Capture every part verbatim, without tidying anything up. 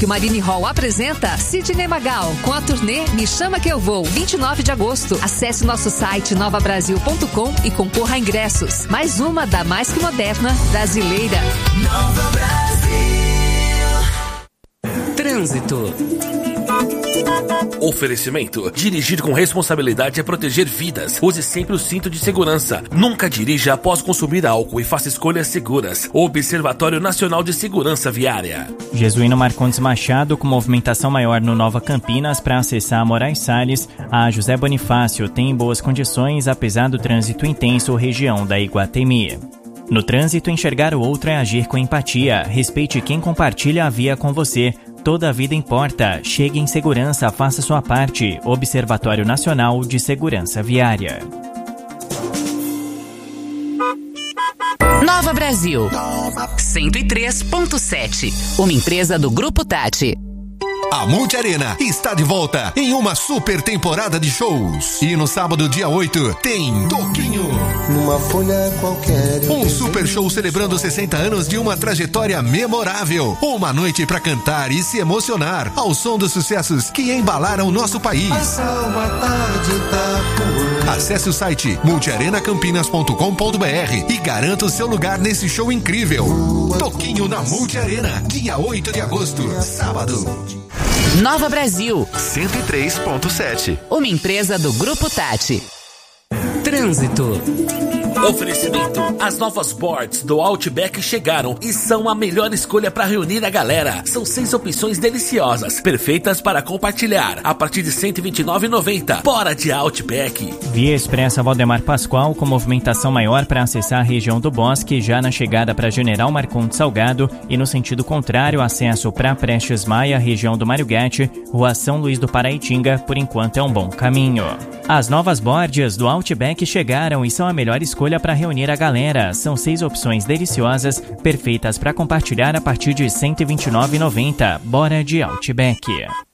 Que o Marine Hall apresenta Sidney Magal com a turnê Me Chama Que Eu Vou, vinte e nove de agosto. Acesse nosso site nova brasil ponto com e concorra a ingressos. Mais uma da mais que moderna brasileira. Nova Brasil. Trânsito. Oferecimento: dirigir com responsabilidade é proteger vidas. Use sempre o cinto de segurança. Nunca dirija após consumir álcool e faça escolhas seguras. Observatório Nacional de Segurança Viária. Jesuíno Marcondes Machado, com movimentação maior no Nova Campinas para acessar Moraes Salles, a José Bonifácio tem boas condições apesar do trânsito intenso região da Iguatemi. No trânsito, enxergar o outro é agir com empatia. Respeite quem compartilha a via com você. Toda a vida importa. Chegue em segurança, faça sua parte. Observatório Nacional de Segurança Viária. Nova Brasil. cento e três ponto sete. Uma empresa do Grupo Tati. A Multi Arena está de volta em uma super temporada de shows. E no sábado, dia oito, tem Toquinho. Numa folha qualquer. Um super show celebrando sessenta anos de uma trajetória memorável. Uma noite pra cantar e se emocionar ao som dos sucessos que embalaram o nosso país. Acesse o site multi arena campinas ponto com ponto b r e garanta o seu lugar nesse show incrível. Toquinho na Multi Arena, dia oito de agosto, sábado. Nova Brasil cento e três ponto sete. Uma empresa do Grupo Tati. Trânsito. Oferecimento: as novas boards do Outback chegaram e são a melhor escolha para reunir a galera. São seis opções deliciosas, perfeitas para compartilhar, a partir de cento e vinte e nove reais e noventa centavos. Bora de Outback. Via Expressa Valdemar Pascoal, com movimentação maior para acessar a região do Bosque, já na chegada para General Marcondes Salgado, e no sentido contrário, acesso para Prestes Maia, região do Mário Gatti, Rua São Luís do Paraitinga, por enquanto é um bom caminho. As novas boards do Outback chegaram e são a melhor escolha para reunir a galera. São seis opções deliciosas, perfeitas para compartilhar a partir de cento e vinte e nove reais e noventa centavos. Bora de Outback.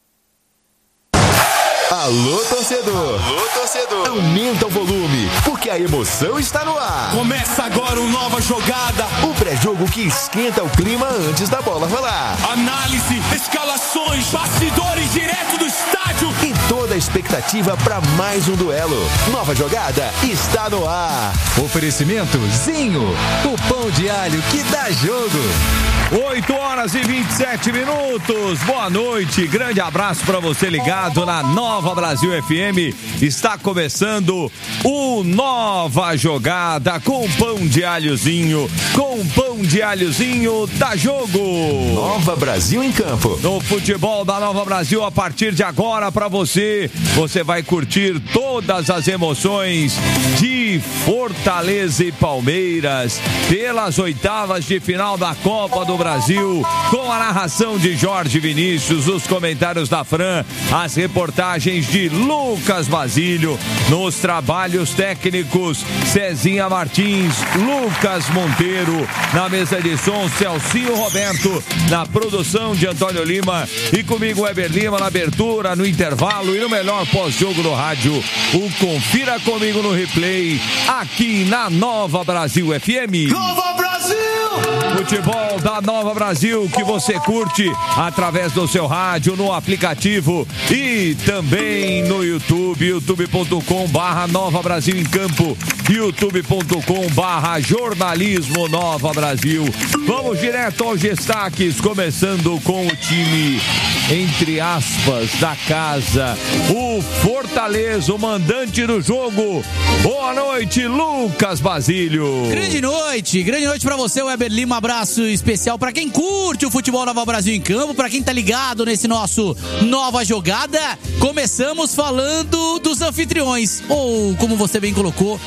Alô, torcedor! Alô, torcedor! Aumenta o volume, porque a emoção está no ar. Começa agora o Nova Jogada. O pré-jogo que esquenta o clima antes da bola rolar. Análise, escalações, bastidores direto do estádio. E toda a expectativa para mais um duelo. Nova Jogada está no ar. Oferecimento Zinho, o pão de alho que dá jogo. oito horas e vinte e sete minutos. Boa noite, grande abraço para você ligado na Nova Brasil F M. Está começando o Nova Jogada com pão de alhozinho, com pão de alhozinho da jogo. Nova Brasil em campo. No futebol da Nova Brasil, a partir de agora para você, você vai curtir todas as emoções de Fortaleza e Palmeiras pelas oitavas de final da Copa do Brasil, com a narração de Jorge Vinícius, os comentários da Fran, as reportagens de Lucas Basílio, nos trabalhos técnicos Cezinha Martins, Lucas Monteiro, na mesa de som Celcinho Roberto, na produção de Antônio Lima e comigo Weber Lima na abertura, no intervalo e no melhor pós-jogo do rádio, o Confira Comigo no Replay, aqui na Nova Brasil F M. Nova Brasil! Futebol da Nova Brasil que você curte através do seu rádio, no aplicativo e também no YouTube, youtube ponto com barra Nova Brasil em Campo, youtube ponto com barra Jornalismo Nova Brasil. Vamos direto aos destaques, começando com o time, entre aspas, da casa, o Fortaleza, o mandante do jogo. Boa noite, Lucas Basílio. Grande noite, grande noite pra você, Weber Lima. Um abraço especial pra quem curte o futebol Nova Brasil em Campo, pra quem tá ligado nesse nosso Nova Jogada. Começamos falando dos anfitriões, ou como você bem colocou,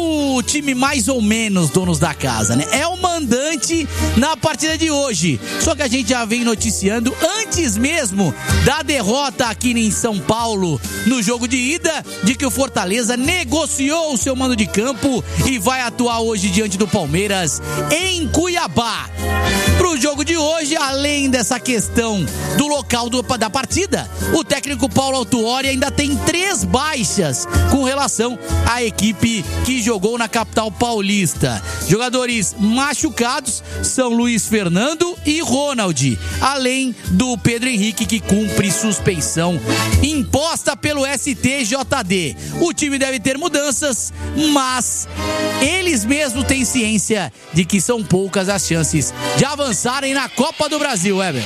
o time mais ou menos donos da casa, né? É o mandante na partida de hoje. Só que a gente já vem noticiando antes mesmo da derrota aqui em São Paulo no jogo de ida, de que o Fortaleza negociou o seu mando de campo e vai atuar hoje diante do Palmeiras em Cuiabá. Pro jogo de hoje, além dessa questão do local do, da partida, o técnico Paulo Autuori ainda tem três baixas com relação à equipe que jogou na capital paulista. Jogadores machucados são Luiz Fernando e Ronald, além do Pedro Henrique, que cumpre suspensão imposta pelo S T J D. O time deve ter mudanças, mas eles mesmos têm ciência de que são poucas as chances de avançarem na Copa do Brasil, Weber.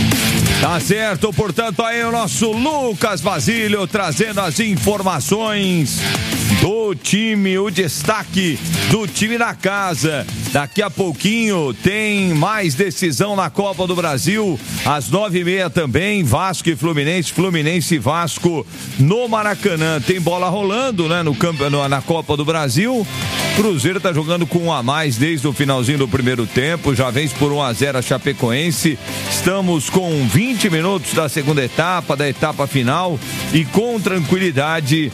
Tá certo, portanto, aí o nosso Lucas Basílio trazendo as informações do time, o destaque do time da casa. Daqui a pouquinho tem mais decisão na Copa do Brasil, às nove e meia também, Vasco e Fluminense, Fluminense e Vasco no Maracanã. Tem bola rolando, né, no campo, no, na Copa do Brasil. Cruzeiro tá jogando com um a mais desde o finalzinho do primeiro tempo, já vence por um a zero a Chapecoense. Estamos com vinte minutos da segunda etapa, da etapa final, e com tranquilidade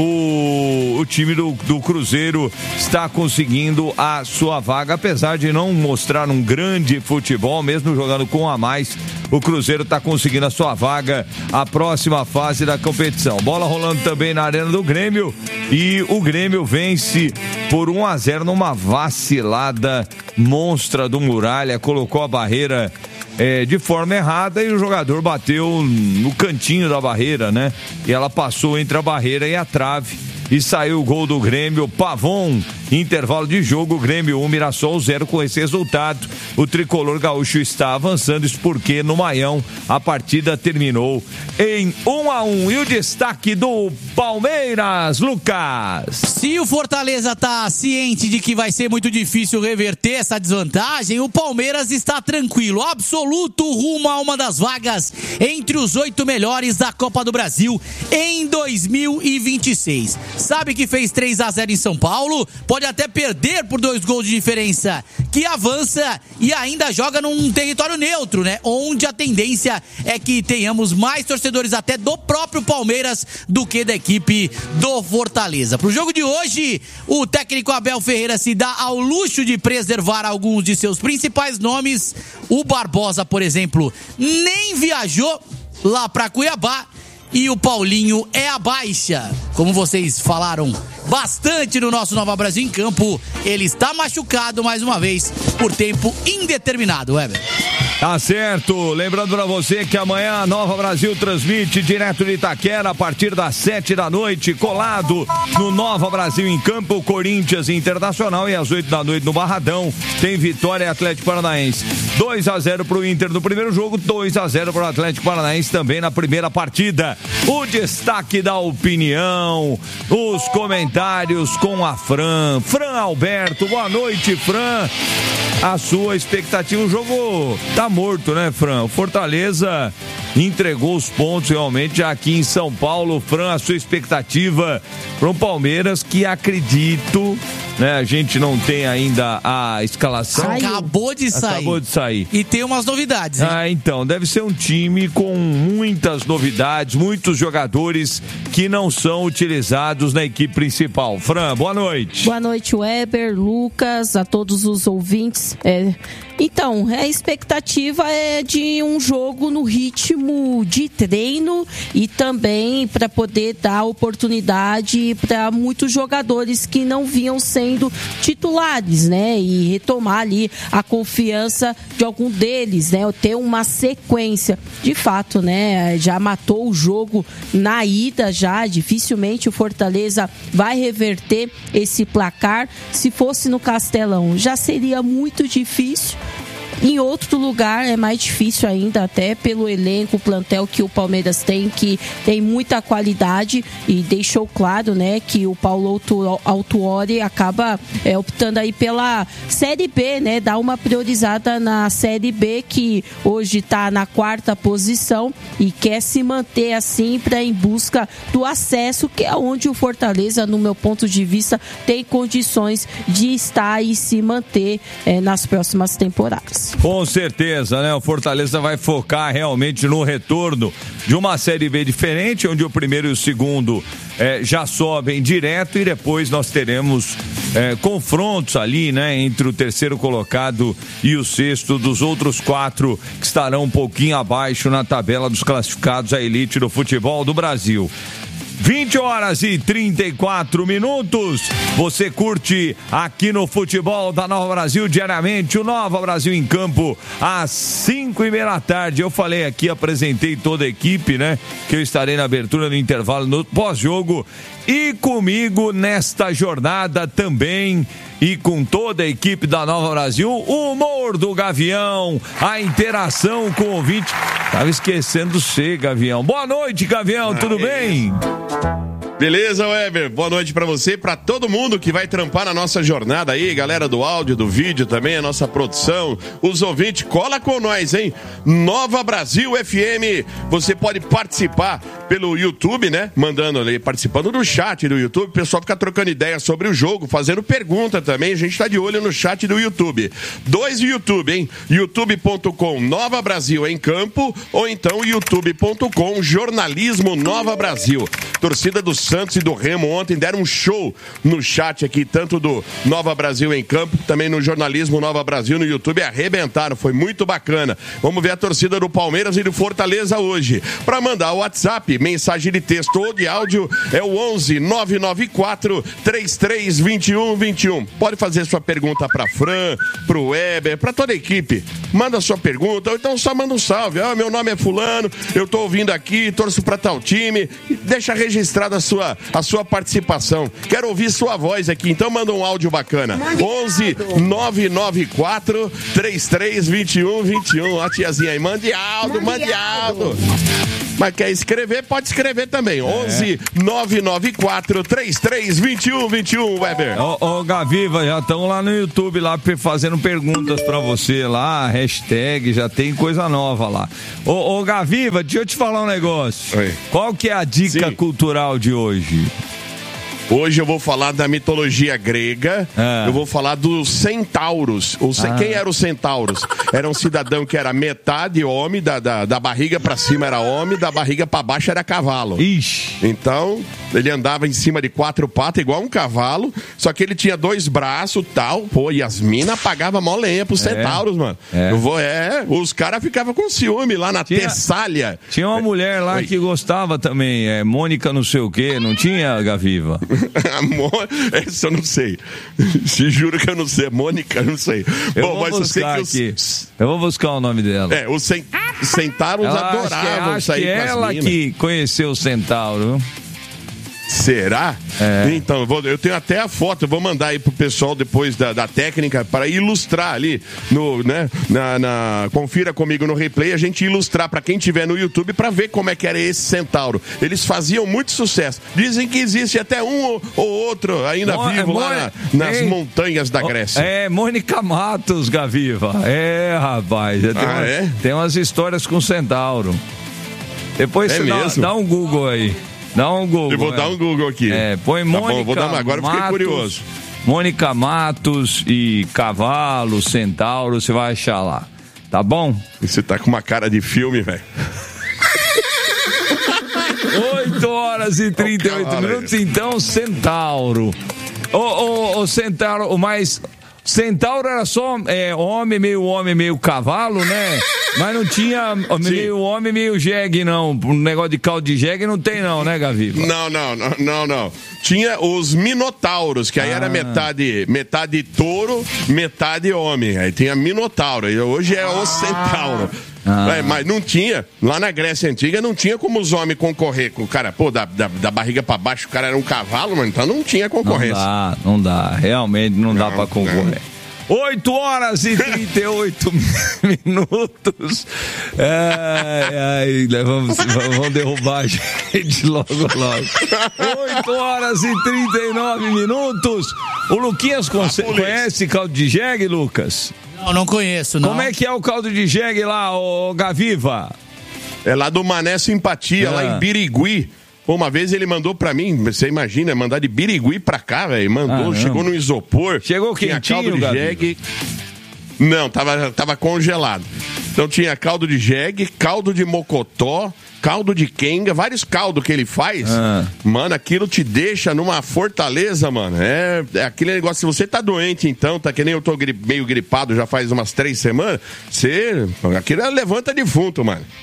o, o time do, do Cruzeiro está conseguindo a sua vaga, apesar de não mostrar um grande futebol, mesmo jogando com um a mais. O Cruzeiro está conseguindo a sua vaga à próxima fase da competição. Bola rolando também na Arena do Grêmio, e o Grêmio vence por um a zero numa vacilada monstra do Muralha. Colocou a barreira é, de forma errada e o jogador bateu no cantinho da barreira, né? E ela passou entre a barreira e a trave e saiu o gol do Grêmio. Pavon, intervalo de jogo, Grêmio um, Mirassol zero. Com esse resultado, o tricolor gaúcho está avançando, isso porque no Maião a partida terminou em um a um. E o destaque do Palmeiras, Lucas. Se o Fortaleza tá ciente de que vai ser muito difícil reverter essa desvantagem, o Palmeiras está tranquilo, absoluto rumo a uma das vagas entre os oito melhores da Copa do Brasil em dois mil e vinte e seis. Sabe que fez três a zero em São Paulo, pode até perder por dois gols de diferença, que avança e ainda joga num território neutro, né? Onde a tendência é que tenhamos mais torcedores até do próprio Palmeiras do que da equipe do Fortaleza. Pro jogo de hoje, o técnico Abel Ferreira se dá ao luxo de preservar alguns de seus principais nomes. O Barbosa, por exemplo, nem viajou lá pra Cuiabá. E o Paulinho é a baixa. Como vocês falaram bastante no nosso Nova Brasil em Campo, ele está machucado mais uma vez por tempo indeterminado, Weber. Tá certo, lembrando pra você que amanhã a Nova Brasil transmite direto de Itaquera a partir das sete da noite, colado no Nova Brasil em Campo, Corinthians Internacional, e às oito da noite no Barradão tem Vitória e Atlético Paranaense. dois a zero pro Inter no primeiro jogo, dois a zero pro Atlético Paranaense também na primeira partida. O destaque da opinião, os comentários com a Fran, Fran Alberto. Boa noite, Fran. A sua expectativa, o jogo tá morto, né, Fran? O Fortaleza entregou os pontos realmente aqui em São Paulo. Fran, a sua expectativa para o Palmeiras, que acredito, né, a gente não tem ainda a escalação. Acabou de sair. Acabou de sair. E tem umas novidades, hein? Ah, então, deve ser um time com muitas novidades, muitos jogadores que não são utilizados na equipe principal. Fran, boa noite. Boa noite, Weber, Lucas, a todos os ouvintes. É, então, a expectativa é de um jogo no ritmo de treino e também para poder dar oportunidade para muitos jogadores que não vinham sendo titulares, né? E retomar ali a confiança de algum deles, né? Ter uma sequência. De fato, né? Já matou o jogo na ida, já dificilmente o Fortaleza vai reverter esse placar. Se fosse no Castelão, já seria muito difícil. Em outro lugar é mais difícil ainda, até pelo elenco, o plantel que o Palmeiras tem, que tem muita qualidade, e deixou claro, né, que o Paulo Autuori acaba é, optando aí pela Série B, né, dá uma priorizada na Série B, que hoje está na quarta posição e quer se manter assim para em busca do acesso, que é onde o Fortaleza, no meu ponto de vista, tem condições de estar e se manter é, nas próximas temporadas. Com certeza, né? O Fortaleza vai focar realmente no retorno de uma Série B diferente, onde o primeiro e o segundo eh, já sobem direto, e depois nós teremos eh, confrontos ali, né? Entre o terceiro colocado e o sexto, dos outros quatro que estarão um pouquinho abaixo na tabela dos classificados à elite do futebol do Brasil. vinte horas e trinta e quatro minutos. Você curte aqui no Futebol da Nova Brasil diariamente o Nova Brasil em Campo às cinco e meia da tarde. Eu falei aqui, apresentei toda a equipe, né? Que eu estarei na abertura, no intervalo, no pós-jogo. E comigo nesta jornada também, e com toda a equipe da Nova Brasil, o humor do Gavião, a interação com o ouvinte. Tava esquecendo você, Gavião. Boa noite, Gavião, tudo bem? Beleza, Weber? Boa noite pra você e pra todo mundo que vai trampar na nossa jornada aí, galera do áudio, do vídeo também, a nossa produção, os ouvintes, cola com nós, hein? Nova Brasil F M, você pode participar pelo YouTube, né? Mandando ali, participando do chat do YouTube, o pessoal fica trocando ideia sobre o jogo, fazendo pergunta também, a gente tá de olho no chat do YouTube. Dois YouTube, hein? youtube ponto com Nova Brasil em Campo, ou então youtube ponto com Jornalismo Nova Brasil. Torcida do Santos e do Remo ontem deram um show no chat aqui, tanto do Nova Brasil em Campo, também no Jornalismo Nova Brasil no YouTube, arrebentaram, foi muito bacana. Vamos ver a torcida do Palmeiras e do Fortaleza hoje. Para mandar o WhatsApp, mensagem de texto ou de áudio, é o onze nove nove quatro três três dois um dois um. Pode fazer sua pergunta para Fran, pro Weber, para toda a equipe. Manda sua pergunta, ou então só manda um salve. Ah, meu nome é fulano, eu tô ouvindo aqui, torço para tal time. Deixa registrada a sua a sua participação. Quero ouvir sua voz aqui, então manda um áudio bacana. onze nove nove quatro três três dois um dois um. A tiazinha aí, mande áudio, mande áudio. Mas quer escrever, pode escrever também. É. onze nove nove quatro três três dois um dois um, Weber. Ô, ô Gaviva, já estão lá no YouTube lá fazendo perguntas pra você lá, hashtag, já tem coisa nova lá. Ô, ô Gaviva, deixa eu te falar um negócio. Oi. Qual que é a dica Sim. cultural de hoje? Hoje eu vou falar da mitologia grega, ah. eu vou falar dos centauros. O, ah. Quem eram os centauros? Era um cidadão que era metade homem, da, da, da barriga pra cima era homem, da barriga pra baixo era cavalo. Ixi. Então, ele andava em cima de quatro patas, igual um cavalo, só que ele tinha dois braços e tal. Pô, e as minas pagavam mó lenha pros é. centauros, mano. É, eu vou, é os caras ficavam com ciúme lá na tinha, Tessália. Tinha uma mulher lá Oi. que gostava também, é, Mônica não sei o quê, não tinha, Gaviva? Amor, essa eu não sei. Se juro que eu não sei. Mônica, eu não sei. Eu Bom, vou mas buscar eu sei que os... aqui. Eu vou buscar o nome dela. É, os centauros adoravam acho que é, acho que é ela que conheceu o centauro. Será? É. Então, eu, vou, eu tenho até a foto, eu vou mandar aí pro pessoal depois da, da técnica para ilustrar ali no, né, na, na, confira comigo no replay, a gente ilustrar para quem tiver no YouTube para ver como é que era esse centauro. Eles faziam muito sucesso. Dizem que existe até um ou, ou outro ainda Mo, vivo é, lá na, nas ei, montanhas da Grécia. É, Mônica Matos, Gaviva. É, rapaz. Tem, ah, umas, é? tem umas histórias com centauro. Depois é você dá, dá um Google aí. Dá um Google. Eu vou é. dar um Google aqui. É, põe tá Mônica bom, vou dar uma, agora Matos, fiquei curioso. Mônica Matos e cavalo, centauro, você vai achar lá. Tá bom? Você tá com uma cara de filme, velho. oito horas e trinta e oito minutos, então, centauro. Ô, ô, ô, centauro, o mais... Centauro era só é, homem, meio homem, meio cavalo, né? Mas não tinha meio homem, meio jegue, não. Um negócio de caldo de jegue não tem, não, né, Gaviva? Não, não, não, não, não. Tinha os minotauros, que aí ah. era metade, metade touro, metade homem. Aí tinha minotauro, e hoje é ah. o centauro. Ah. É, mas não tinha, lá na Grécia Antiga não tinha como os homens concorrer com o cara, pô, da, da, da barriga pra baixo o cara era um cavalo, mano, então não tinha concorrência. Não dá, não dá, realmente não, não dá pra concorrer. oito horas e trinta e oito minutos. Ai, ai, vamos, vamos derrubar a gente logo, logo. oito horas e trinta e nove minutos. O Luquinhas conce- conhece caldo de jegue, Lucas? Não, não conheço, não. Como é que é o caldo de jegue lá, ô Gaviva? É lá do Mané Simpatia, é. lá em Birigui. Uma vez ele mandou pra mim, você imagina, mandar de Birigui pra cá, velho. Mandou, ah, chegou no isopor. Chegou quentinho, caldo de jegue. Não, tava, tava congelado. Então tinha caldo de jegue, caldo de mocotó, caldo de quenga, vários caldos que ele faz. Ah. Mano, aquilo te deixa numa fortaleza, mano. É, é aquele negócio, se você tá doente então, tá que nem eu tô gri, meio gripado já faz umas três semanas, você, aquilo levanta defunto, mano.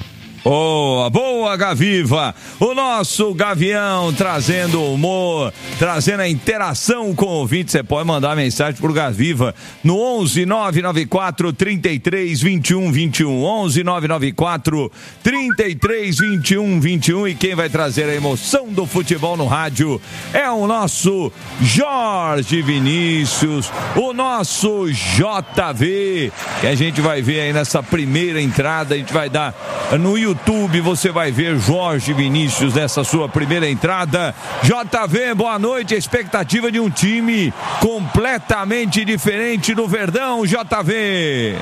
Boa, boa, Gaviva. O nosso Gavião trazendo humor, trazendo a interação com o ouvinte. Você pode mandar mensagem pro Gaviva no onze nove nove quatro, trinta e três, vinte e um, vinte e um. onze nove nove quatro, trinta e três, vinte e um, vinte e um. E quem vai trazer a emoção do futebol no rádio é o nosso Jorge Vinícius, o nosso J V, que a gente vai ver aí nessa primeira entrada. A gente vai dar no YouTube, você vai ver Jorge Vinícius nessa sua primeira entrada. J V, boa noite. A expectativa de um time completamente diferente do Verdão, J V.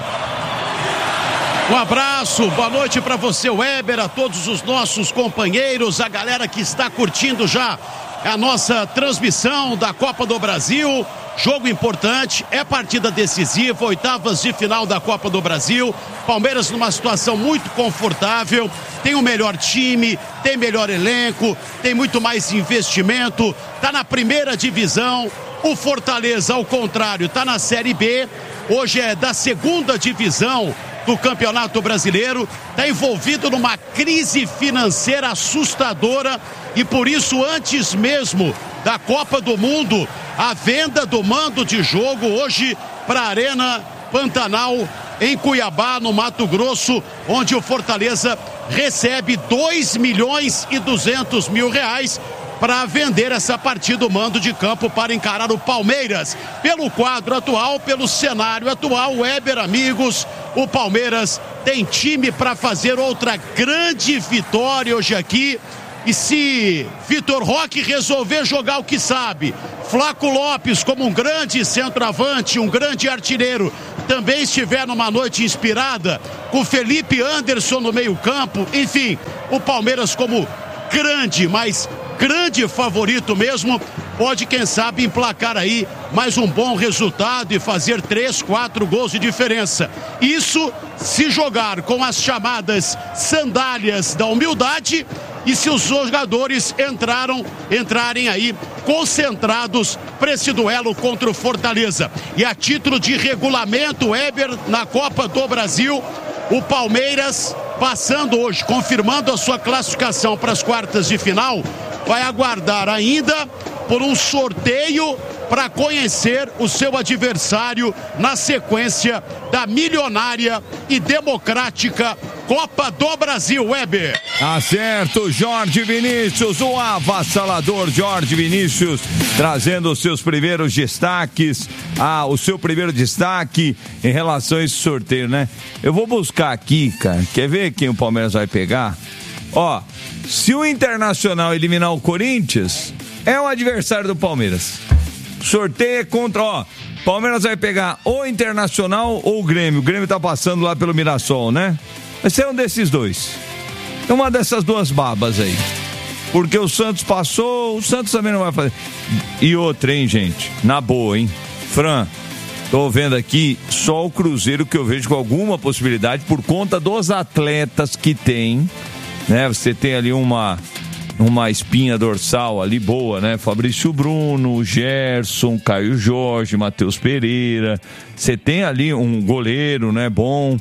Um abraço, boa noite para você, Weber, a todos os nossos companheiros, a galera que está curtindo já a nossa transmissão da Copa do Brasil. Jogo importante, é partida decisiva, oitavas de final da Copa do Brasil. Palmeiras numa situação muito confortável, tem o melhor time, tem melhor elenco, tem muito mais investimento, tá na primeira divisão. O Fortaleza, ao contrário, tá na Série B, hoje é da segunda divisão do Campeonato Brasileiro, está envolvido numa crise financeira assustadora e por isso, antes mesmo da Copa do Mundo, a venda do mando de jogo hoje para a Arena Pantanal em Cuiabá, no Mato Grosso, onde o Fortaleza recebe dois milhões e duzentos mil reais para vender essa partida, o mando de campo para encarar o Palmeiras. Pelo quadro atual, pelo cenário atual, Weber, amigos, o Palmeiras tem time para fazer outra grande vitória hoje aqui. E se Vitor Roque resolver jogar o que sabe, Flaco Lopes como um grande centroavante, um grande artilheiro, também estiver numa noite inspirada, com Felipe Anderson no meio campo, enfim, o Palmeiras como grande, mas grande favorito mesmo, pode quem sabe emplacar aí mais um bom resultado e fazer três, quatro gols de diferença. Isso se jogar com as chamadas sandálias da humildade e se os jogadores entraram, entrarem aí concentrados para esse duelo contra o Fortaleza. E a título de regulamento, Weber, na Copa do Brasil, o Palmeiras passando hoje, confirmando a sua classificação para as quartas de final, vai aguardar ainda por um sorteio para conhecer o seu adversário na sequência da milionária e democrática Copa do Brasil, Weber. Acerto, Jorge Vinícius, o avassalador Jorge Vinícius, trazendo os seus primeiros destaques, ah, o seu primeiro destaque em relação a esse sorteio, né? Eu vou buscar aqui, cara, quer ver quem o Palmeiras vai pegar? Ó, se o Internacional eliminar o Corinthians, é o adversário do Palmeiras. Sorteio é contra, ó, Palmeiras vai pegar ou Internacional ou o Grêmio. O Grêmio tá passando lá pelo Mirassol, né? Vai ser um desses dois. É uma dessas duas babas aí. Porque o Santos passou, o Santos também não vai fazer. E outra, hein, gente? Na boa, hein? Fran, tô vendo aqui só o Cruzeiro que eu vejo com alguma possibilidade por conta dos atletas que tem, né? Você tem ali uma... uma espinha dorsal ali boa, né? Fabrício Bruno, Gerson, Caio Jorge, Matheus Pereira. Você tem ali um goleiro, né? Bom.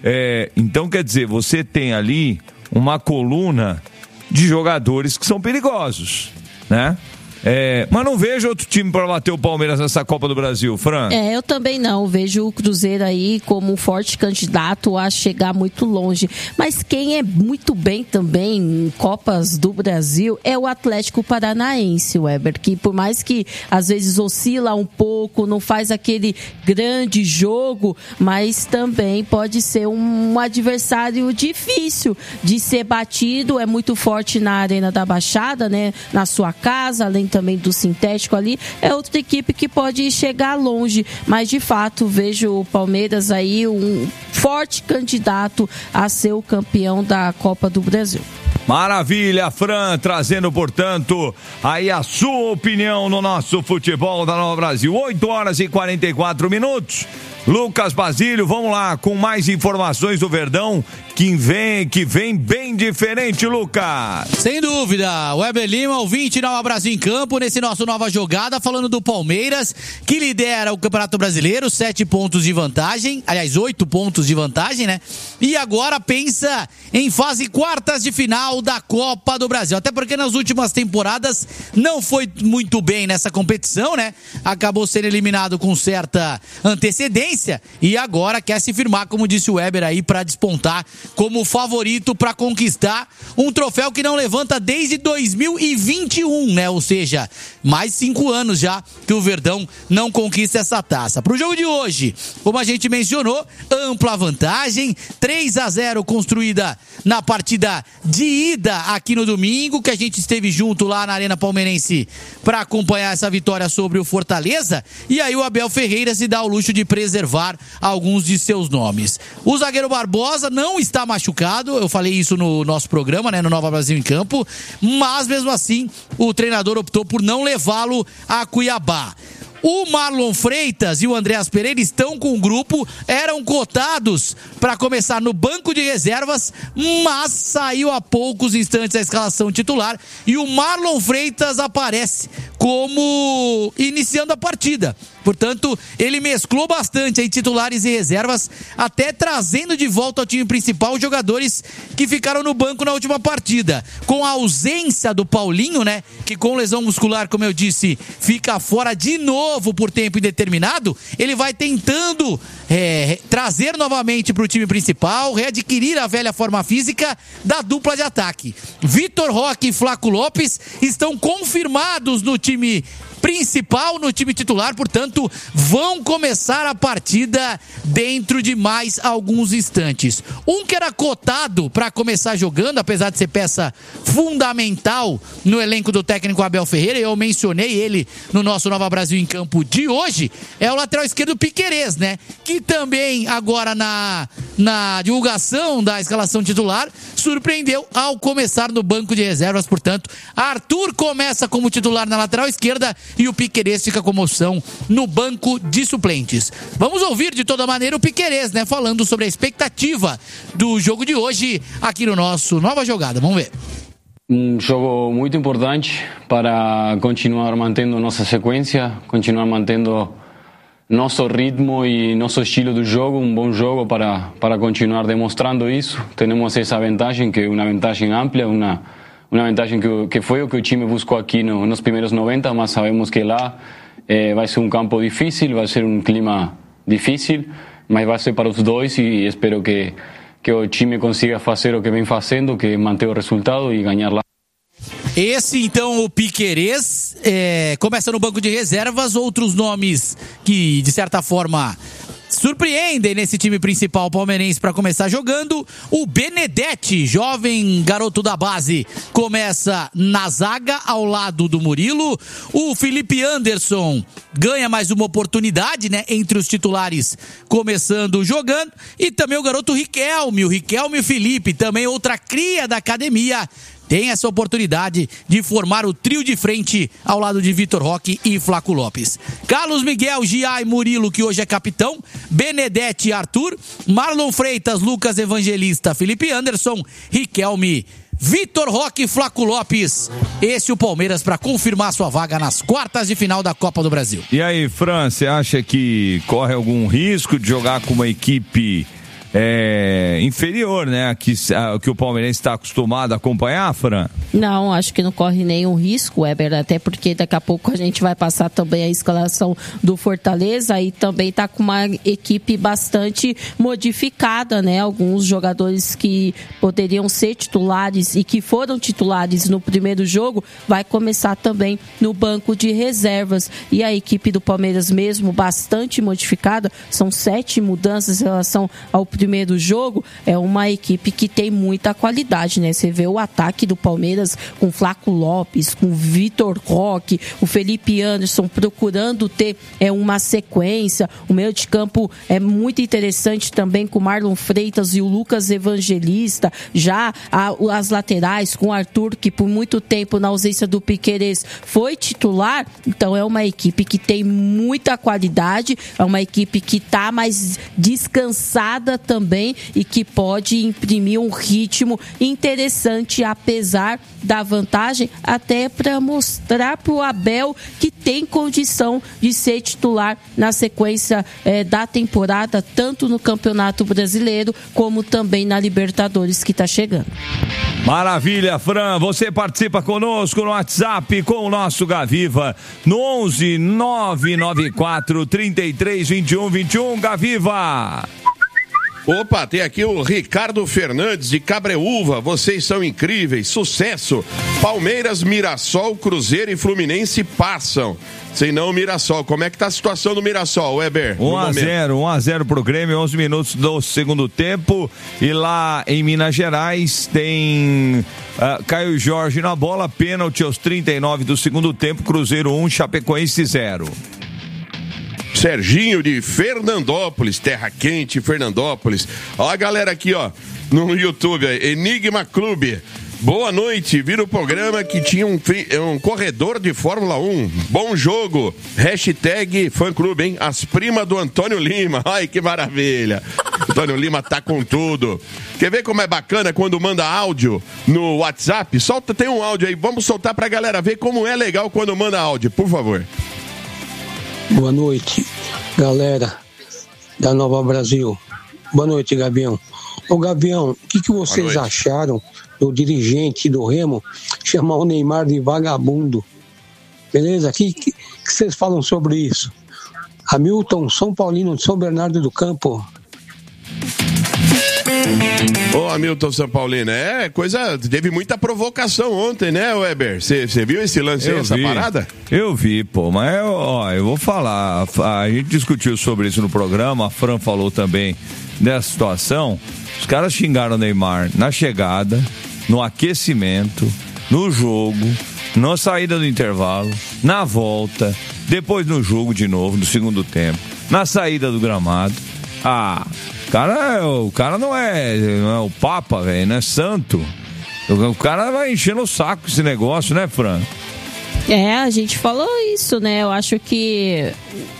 É, então, quer dizer, você tem ali uma coluna de jogadores que são perigosos, né? É, mas não vejo outro time para bater o Palmeiras nessa Copa do Brasil, Fran. É, eu também não. Vejo o Cruzeiro aí como um forte candidato a chegar muito longe. Mas quem é muito bem também em Copas do Brasil é o Atlético Paranaense, Weber, que por mais que às vezes oscila um pouco, não faz aquele grande jogo, mas também pode ser um adversário difícil de ser batido. É muito forte na Arena da Baixada, né? Na sua casa, além também do sintético ali, é outra equipe que pode chegar longe, mas de fato vejo o Palmeiras aí um forte candidato a ser o campeão da Copa do Brasil. Maravilha, Fran, trazendo, portanto, aí a sua opinião no nosso futebol da Nova Brasil. oito horas e quarenta e quatro minutos. Lucas Basílio, vamos lá com mais informações do Verdão. que vem, que vem bem diferente, Lucas. Sem dúvida, Weber Lima, ouvinte Nova Brasil em Campo, nesse nosso Nova Jogada, falando do Palmeiras, que lidera o Campeonato Brasileiro, sete pontos de vantagem, aliás, oito pontos de vantagem, né? E agora pensa em fase quartas de final da Copa do Brasil, até porque nas últimas temporadas não foi muito bem nessa competição, né? Acabou sendo eliminado com certa antecedência e agora quer se firmar, como disse o Weber aí, para despontar como favorito para conquistar um troféu que não levanta desde dois mil e vinte e um, né? Ou seja, mais cinco anos já que o Verdão não conquista essa taça. Para o jogo de hoje, como a gente mencionou, ampla vantagem, três a zero construída na partida de ida aqui no domingo, que a gente esteve junto lá na Arena Palmeirense para acompanhar essa vitória sobre o Fortaleza, e aí o Abel Ferreira se dá o luxo de preservar alguns de seus nomes. O zagueiro Barbosa não está machucado, eu falei isso no nosso programa, né, no Nova Brasil em Campo, mas mesmo assim o treinador optou por não levá-lo a Cuiabá. O Marlon Freitas e o Andreas Pereira estão com o grupo, eram cotados para começar no banco de reservas, mas saiu há poucos instantes a escalação titular e o Marlon Freitas aparece como iniciando a partida. Portanto, ele mesclou bastante aí titulares e reservas, até trazendo de volta ao time principal os jogadores que ficaram no banco na última partida. Com a ausência do Paulinho, né, que com lesão muscular, como eu disse, fica fora de novo por tempo indeterminado, ele vai tentando é, trazer novamente para o time principal, readquirir a velha forma física da dupla de ataque. Vitor Roque e Flaco Lopes estão confirmados no time principal, no time titular, portanto, vão começar a partida dentro de mais alguns instantes. Um que era cotado para começar jogando, apesar de ser peça fundamental no elenco do técnico Abel Ferreira, eu mencionei ele no nosso Nova Brasil em Campo de hoje, é o lateral esquerdo Piquerez, né? Que também agora na, na divulgação da escalação titular, surpreendeu ao começar no banco de reservas, portanto, Arthur começa como titular na lateral esquerda e o Piquerez fica com opção no banco de suplentes. Vamos ouvir de toda maneira o Piquerez, né, falando sobre a expectativa do jogo de hoje aqui no nosso Nova Jogada. Vamos ver. Um jogo muito importante para continuar mantendo nossa sequência, continuar mantendo nosso ritmo e nosso estilo de jogo, um bom jogo para, para continuar demonstrando isso. Temos essa vantagem, que é uma vantagem ampla, uma Uma vantagem que, que foi o que o time buscou aqui no, nos primeiros noventa, mas sabemos que lá eh, vai ser um campo difícil, vai ser um clima difícil, mas vai ser para os dois e espero que, que o time consiga fazer o que vem fazendo, que é manter o resultado e ganhar lá. Esse, então, o Piquerez é, começa no banco de reservas, outros nomes que, de certa forma, surpreendem nesse time principal palmeirense para começar jogando. O Benedetti, jovem garoto da base, começa na zaga ao lado do Murilo. O Felipe Anderson ganha mais uma oportunidade, né, entre os titulares, começando jogando. E também o garoto Riquelme, o Riquelme Felipe, também outra cria da academia, tem essa oportunidade de formar o trio de frente ao lado de Vitor Roque e Flaco Lopes. Carlos Miguel, Gia e Murilo, que hoje é capitão, Benedetti e Arthur, Marlon Freitas, Lucas Evangelista, Felipe Anderson, Riquelme, Vitor Roque e Flaco Lopes. Esse é o Palmeiras para confirmar sua vaga nas quartas de final da Copa do Brasil. E aí, Fran, você acha que corre algum risco de jogar com uma equipe É, inferior, né? Que, a, que o palmeirense está acostumado a acompanhar, Fran? Não, acho que não corre nenhum risco, Weber, até porque daqui a pouco a gente vai passar também a escalação do Fortaleza e também está com uma equipe bastante modificada, né? Alguns jogadores que poderiam ser titulares e que foram titulares no primeiro jogo vai começar também no banco de reservas. E a equipe do Palmeiras mesmo bastante modificada, são sete mudanças em relação ao primeiro jogo. É uma equipe que tem muita qualidade, né? Você vê o ataque do Palmeiras com Flaco Lopes, com Vitor Roque, o Felipe Anderson procurando ter é, uma sequência. O meio de campo é muito interessante também com Marlon Freitas e o Lucas Evangelista. Já a, as laterais com o Arthur, que por muito tempo na ausência do Piquerez foi titular. Então é uma equipe que tem muita qualidade, é uma equipe que está mais descansada também e que pode imprimir um ritmo interessante, apesar da vantagem, até para mostrar para o Abel que tem condição de ser titular na sequência eh, da temporada, tanto no Campeonato Brasileiro como também na Libertadores que está chegando. Maravilha, Fran, você participa conosco no WhatsApp com o nosso Gaviva no onze nove nove quatro, trinta e três, vinte e um, vinte e um. Gaviva! Opa, tem aqui o Ricardo Fernandes de Cabreúva. Vocês são incríveis, sucesso. Palmeiras, Mirassol, Cruzeiro e Fluminense passam. Sem não o Mirassol. Como é que tá a situação do Mirassol, Weber? um a zero, um a zero pro Grêmio, onze minutos do segundo tempo. E lá em Minas Gerais tem uh, Caio Jorge na bola, pênalti aos trinta e nove do segundo tempo. Cruzeiro um, Chapecoense zero. Serginho de Fernandópolis, terra quente, Fernandópolis. Ó a galera aqui, ó, no YouTube, Enigma Clube. Boa noite, vi no programa que tinha um, um corredor de Fórmula um. Bom jogo. Hashtag fã-clube, hein? As primas do Antônio Lima. Ai, que maravilha. Antônio Lima tá com tudo. Quer ver como é bacana quando manda áudio no WhatsApp? Solta, tem um áudio aí. Vamos soltar pra galera ver como é legal quando manda áudio, por favor. Boa noite, galera da Nova Brasil. Boa noite, Gavião. Ô, Gavião, o que, que vocês acharam do dirigente do Remo chamar o Neymar de vagabundo? Beleza? O que, que, que vocês falam sobre isso? Hamilton, São Paulino de São Bernardo do Campo. Ô, Hamilton São Paulino, é coisa, teve muita provocação ontem, né, Weber? Você viu esse lance, eu essa vi, parada? Eu vi, pô, mas ó, eu vou falar, a gente discutiu sobre isso no programa, a Fran falou também dessa situação. Os caras xingaram o Neymar na chegada, no aquecimento, no jogo, na saída do intervalo, na volta, depois no jogo de novo, no segundo tempo, na saída do gramado. Ah, cara, o cara não é, não é o Papa, velho, não é santo. O cara vai enchendo o saco esse negócio, né, Fran? É, a gente falou isso, né? Eu acho que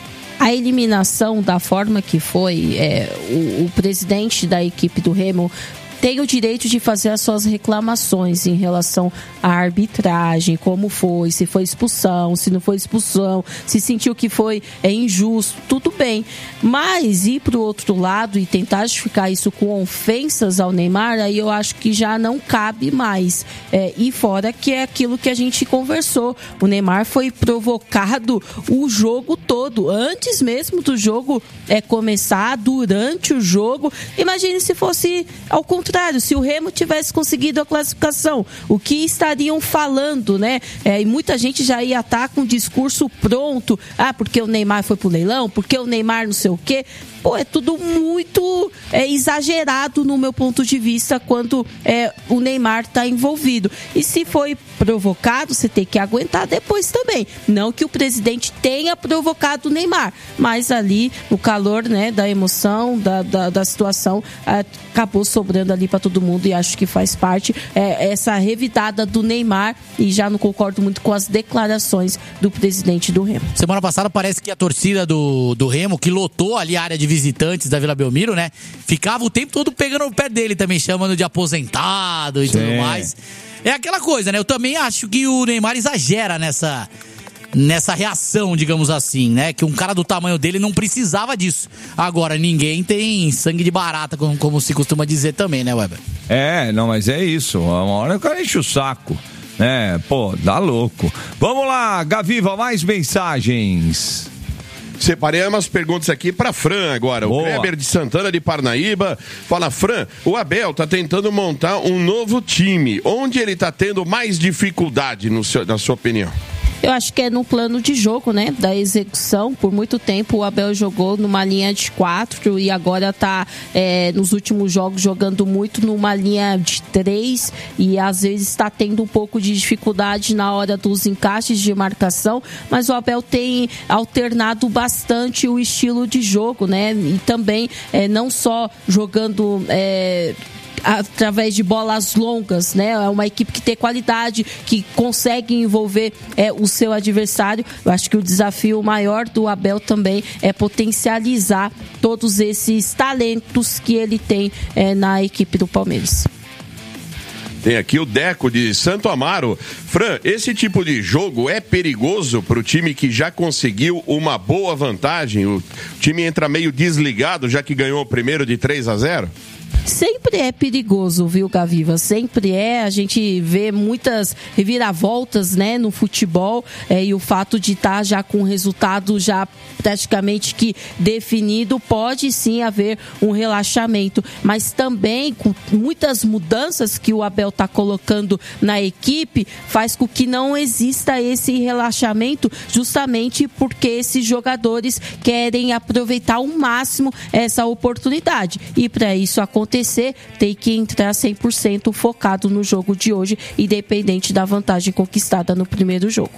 a eliminação da forma que foi, é, o, o presidente da equipe do Remo tem o direito de fazer as suas reclamações em relação à arbitragem, como foi, se foi expulsão, se não foi expulsão, se sentiu que foi é, injusto, tudo bem. Mas ir para o outro lado e tentar justificar isso com ofensas ao Neymar, aí eu acho que já não cabe mais. É, e fora que é aquilo que a gente conversou, o Neymar foi provocado o jogo todo, antes mesmo do jogo é, começar, durante o jogo. Imagine se fosse ao contrário, se o Remo tivesse conseguido a classificação, o que estariam falando, né? É, e muita gente já ia estar com o discurso pronto, ah, porque o Neymar foi pro leilão, porque o Neymar não sei o quê. Pô, é tudo muito é, exagerado no meu ponto de vista quando é, o Neymar está envolvido. E se foi provocado, você tem que aguentar depois também. Não que o presidente tenha provocado o Neymar, mas ali, no calor, né, da emoção, da, da, da situação, acabou sobrando ali para todo mundo e acho que faz parte é, essa revidada do Neymar, e já não concordo muito com as declarações do presidente do Remo. Semana passada parece que a torcida do, do Remo, que lotou ali a área de visitantes da Vila Belmiro, né? Ficava o tempo todo pegando o pé dele também, chamando de aposentado e Sim. tudo mais. É aquela coisa, né? Eu também acho que o Neymar exagera nessa, nessa reação, digamos assim, né? Que um cara do tamanho dele não precisava disso. Agora, ninguém tem sangue de barata, como, como se costuma dizer também, né, Weber? É, não, mas é isso. Uma hora o cara enche o saco. É, pô, dá louco. Vamos lá, Gaviva, mais mensagens. Separei umas perguntas aqui para Fran agora. Boa. O Kleber de Santana de Parnaíba fala: Fran, o Abel tá tentando montar um novo time. Onde ele tá tendo mais dificuldade, no seu, na sua opinião? Eu acho que é no plano de jogo, né? Da execução. Por muito tempo o Abel jogou numa linha de quatro e agora tá é, nos últimos jogos jogando muito numa linha de três e às vezes está tendo um pouco de dificuldade na hora dos encaixes de marcação, mas o Abel tem alternado bastante o estilo de jogo, né? E também é, não só jogando... É, através de bolas longas, né? É uma equipe que tem qualidade, que consegue envolver é, o seu adversário. Eu acho que o desafio maior do Abel também é potencializar todos esses talentos que ele tem é, na equipe do Palmeiras. Tem aqui o Deco de Santo Amaro. Fran, esse tipo de jogo é perigoso para o time que já conseguiu uma boa vantagem? O time entra meio desligado, já que ganhou o primeiro de três a zero? Sempre é perigoso, viu, Gaviva? Sempre é. A gente vê muitas reviravoltas, né, no futebol, é, e o fato de estar tá já com o resultado já praticamente que definido, pode sim haver um relaxamento, mas também com muitas mudanças que o Abel está colocando na equipe, faz com que não exista esse relaxamento, justamente porque esses jogadores querem aproveitar ao máximo essa oportunidade, e para isso acontecer, tem que entrar cem por cento focado no jogo de hoje, independente da vantagem conquistada no primeiro jogo.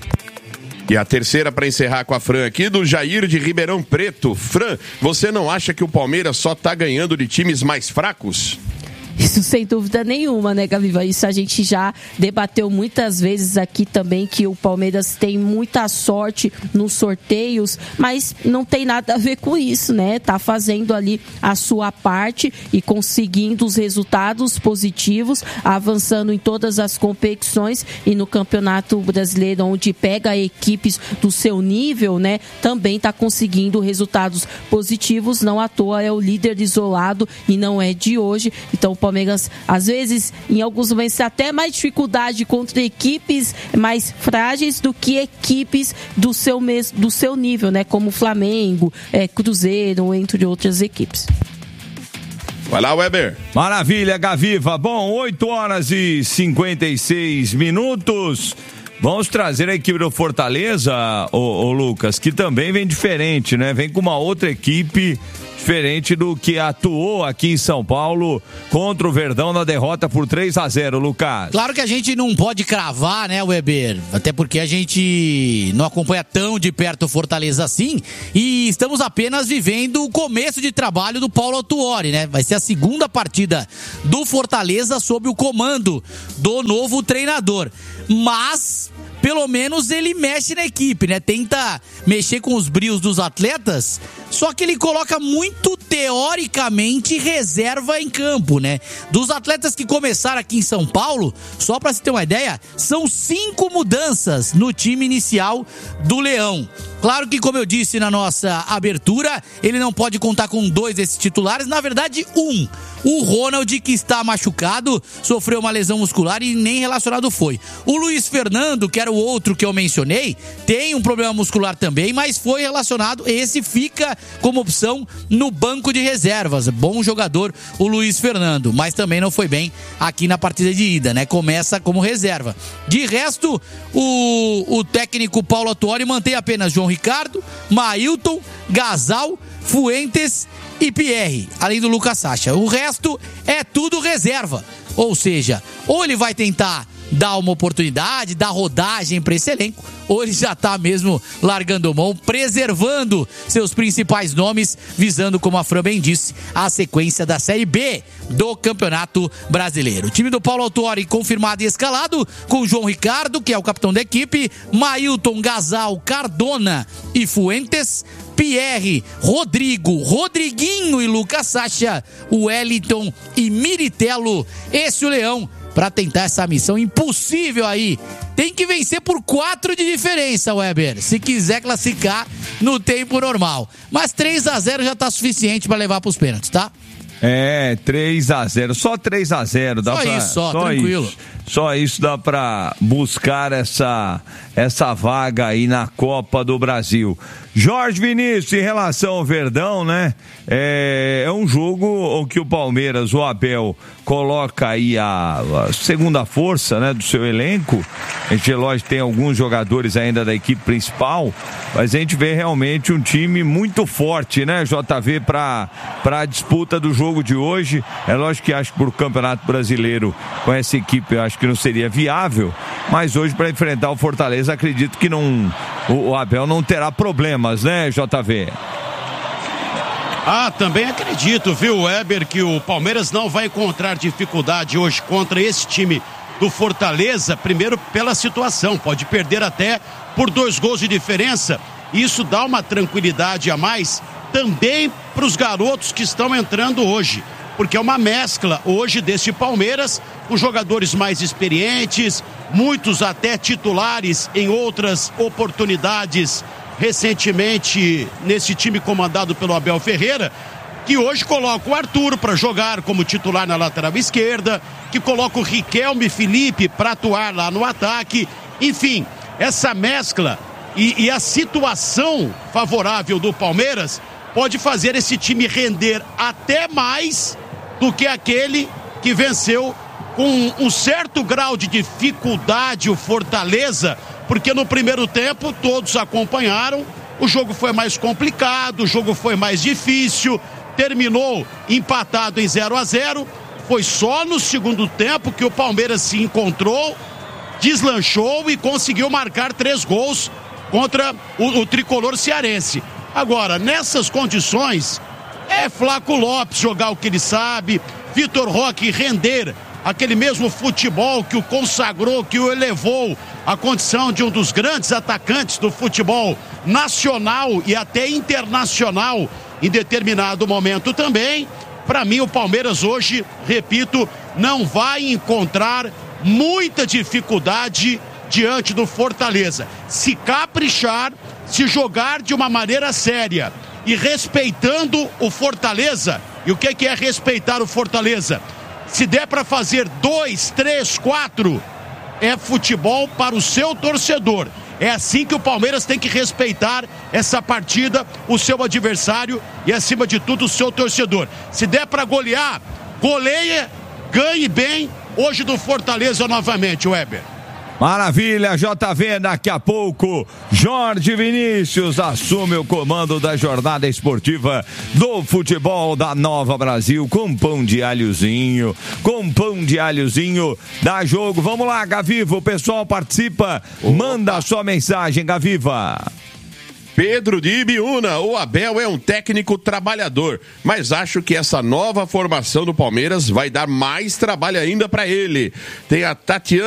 E a terceira para encerrar com a Fran aqui, do Jair de Ribeirão Preto. Fran, você não acha que o Palmeiras só está ganhando de times mais fracos? Isso sem dúvida nenhuma, né, Gaviva? Isso a gente já debateu muitas vezes aqui também, que o Palmeiras tem muita sorte nos sorteios, mas não tem nada a ver com isso, né? Tá fazendo ali a sua parte e conseguindo os resultados positivos, avançando em todas as competições, e no Campeonato Brasileiro, onde pega equipes do seu nível, né, também tá conseguindo resultados positivos. Não à toa é o líder isolado e não é de hoje. Então o Palmeiras, às vezes, em alguns momentos, tem até mais dificuldade contra equipes mais frágeis do que equipes do seu, mes- do seu nível, né? Como Flamengo, é, Cruzeiro, entre outras equipes. Vai lá, Weber. Maravilha, Gaviva. Bom, oito horas e cinquenta e seis minutos. Vamos trazer a equipe do Fortaleza, ô, ô Lucas, que também vem diferente, né? Vem com uma outra equipe diferente do que atuou aqui em São Paulo contra o Verdão na derrota por três a zero, Lucas. Claro que a gente não pode cravar, né, Weber? Até porque a gente não acompanha tão de perto o Fortaleza assim, e estamos apenas vivendo o começo de trabalho do Paulo Autuori, né? Vai ser a segunda partida do Fortaleza sob o comando do novo treinador. Mas pelo menos ele mexe na equipe, né? Tenta mexer com os brios dos atletas, só que ele coloca muito, teoricamente, reserva em campo, né? Dos atletas que começaram aqui em São Paulo, só pra você ter uma ideia, são cinco mudanças no time inicial do Leão. Claro que, como eu disse na nossa abertura, ele não pode contar com dois desses titulares, na verdade, um. O Ronald, que está machucado, sofreu uma lesão muscular e nem relacionado foi. O Luiz Fernando, que era o outro que eu mencionei, tem um problema muscular também, mas foi relacionado. Esse fica como opção no banco de reservas. Bom jogador, o Luiz Fernando, mas também não foi bem aqui na partida de ida, né? Começa como reserva. De resto, o, o técnico Paulo Autuori mantém apenas João Ricardo, Mailton, Gasal, Fuentes e Pierre, além do Lucas Sacha. O resto é tudo reserva. Ou seja, ou ele vai tentar dar uma oportunidade, dar rodagem para esse elenco, ou ele já tá mesmo largando mão, preservando seus principais nomes, visando, como a Fran bem disse, a sequência da Série B do Campeonato Brasileiro. O time do Paulo Autuori confirmado e escalado, com João Ricardo, que é o capitão da equipe, Mailton, Gasal, Cardona e Fuentes, Pierre, Rodrigo, Rodriguinho e Lucas Sacha, Wellington e Miritello. Esse é o Leão para tentar essa missão impossível aí. Tem que vencer por quatro de diferença, Weber, se quiser classificar no tempo normal. Mas três a zero já tá suficiente para levar pros pênaltis, tá? É, três a zero, só três a zero. Dá só pra, isso, só, só tranquilo. Isso, só isso dá pra buscar essa, essa vaga aí na Copa do Brasil. Jorge Vinícius, em relação ao Verdão, né? É, é um jogo em que o Palmeiras, o Abel, coloca aí a, a segunda força, né, do seu elenco. A gente, lógico, tem alguns jogadores ainda da equipe principal, mas a gente vê realmente um time muito forte, né, J V, para para a disputa do jogo de hoje. É lógico que acho que por Campeonato Brasileiro, com essa equipe, eu acho que não seria viável, mas hoje, para enfrentar o Fortaleza, acredito que não, o, o Abel não terá problemas, né, J V? Ah, também acredito, viu, Weber, que o Palmeiras não vai encontrar dificuldade hoje contra esse time do Fortaleza, primeiro pela situação, pode perder até por dois gols de diferença. Isso dá uma tranquilidade a mais também para os garotos que estão entrando hoje, porque é uma mescla hoje desse Palmeiras com jogadores mais experientes, muitos até titulares em outras oportunidades recentemente nesse time comandado pelo Abel Ferreira, que hoje coloca o Arthur para jogar como titular na lateral esquerda, que coloca o Riquelme e Felipe para atuar lá no ataque. Enfim, essa mescla e, e a situação favorável do Palmeiras pode fazer esse time render até mais do que aquele que venceu com um certo grau de dificuldade o Fortaleza, porque no primeiro tempo todos acompanharam, o jogo foi mais complicado, o jogo foi mais difícil, terminou empatado em zero a zero, foi só no segundo tempo que o Palmeiras se encontrou, deslanchou e conseguiu marcar três gols contra o, o tricolor cearense. Agora, nessas condições, é Flaco Lopes jogar o que ele sabe, Vitor Roque render aquele mesmo futebol que o consagrou, que o elevou à condição de um dos grandes atacantes do futebol nacional e até internacional em determinado momento também. Para mim, o Palmeiras hoje, repito, não vai encontrar muita dificuldade diante do Fortaleza. Se caprichar, se jogar de uma maneira séria e respeitando o Fortaleza. E o que que é respeitar o Fortaleza? Se der para fazer dois, três, quatro, é futebol para o seu torcedor. É assim que o Palmeiras tem que respeitar essa partida, o seu adversário e, acima de tudo, o seu torcedor. Se der para golear, goleia, ganhe bem hoje do Fortaleza novamente, Weber. Maravilha, J V, daqui a pouco Jorge Vinícius assume o comando da jornada esportiva do futebol da Nova Brasil com pão de alhozinho, com pão de alhozinho, dá jogo. Vamos lá, Gaviva, o pessoal participa, manda a sua mensagem, Gaviva. Pedro de Ibiúna, o Abel é um técnico trabalhador, mas acho que essa nova formação do Palmeiras vai dar mais trabalho ainda para ele. Tem a Tatiana